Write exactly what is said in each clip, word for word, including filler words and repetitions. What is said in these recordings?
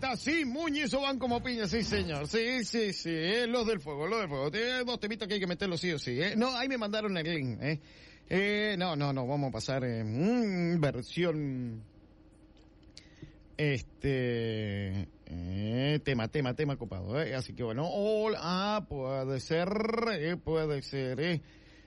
Ahora sí, Muñiz van como piña, sí señor, sí, sí, sí, eh, los del fuego, los del fuego, tiene dos temitas que hay que meterlos sí o sí, eh. No, ahí me mandaron el link, eh. Eh, no, no, no, vamos a pasar en mm, versión, este, eh, tema, tema, tema copado, eh. Así que bueno, hola, ah, puede ser, eh, puede ser, eh.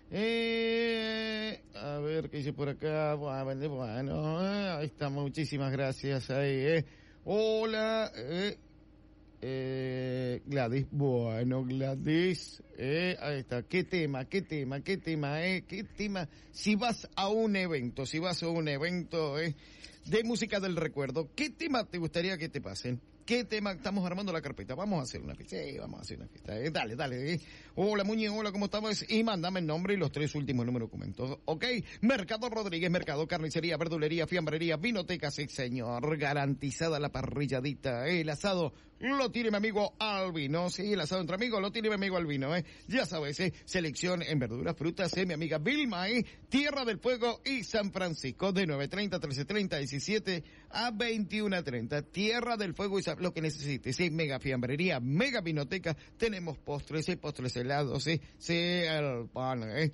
Eh, a ver qué dice por acá, bueno, bueno, eh, ahí está, muchísimas gracias, ahí, eh. Hola, eh, eh, Gladys, bueno, Gladys, eh, ahí está, qué tema, qué tema, qué tema, eh, qué tema, si vas a un evento, si vas a un evento, eh, de música del recuerdo, ¿qué tema te gustaría que te pasen? ¿Qué tema? Estamos armando la carpeta. Vamos a hacer una fiesta. Sí, vamos a hacer una fiesta. Eh, dale, dale. Eh. Hola, Muñe, hola, ¿cómo estamos? Y mándame el nombre y los tres últimos números documentos. ¿Ok? Mercado Rodríguez, Mercado, Carnicería, Verdulería, Fiambrería, Vinoteca, sí, señor. Garantizada la parrilladita. Eh. El asado lo tiene mi amigo Albino. Sí, el asado entre amigos lo tiene mi amigo Albino. Eh. Ya sabes, eh. Selección en verduras, frutas, eh. Mi amiga Vilma, eh. Tierra del Fuego y San Francisco. De nueve treinta, trece treinta, diecisiete a veintiuno treinta. Tierra del Fuego y San lo que necesites, sí, mega fiambrería, mega vinoteca, tenemos postres, sí, postres helados, sí, sí, el pan, eh.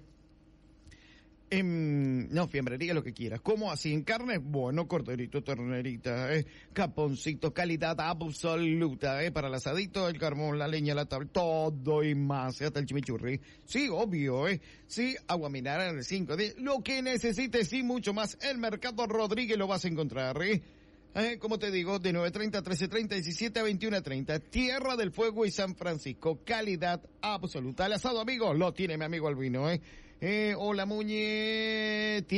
En, no, fiambrería, lo que quieras. ¿Cómo así? En carne, bueno, corderito, ternerita, eh, caponcito, calidad absoluta, eh, para el asadito, el carbón, la leña, la tabla, todo y más, eh, hasta el chimichurri. Sí, obvio, eh, sí, agua mineral en el cinco, diez, lo que necesites y mucho más, el Mercado Rodríguez lo vas a encontrar, eh. Eh, como te digo, de nueve treinta, trece treinta, diecisiete a veintiuno treinta, Tierra del Fuego y San Francisco, calidad absoluta. El asado, amigo, lo tiene mi amigo Albino, eh. Eh, hola, Muñe.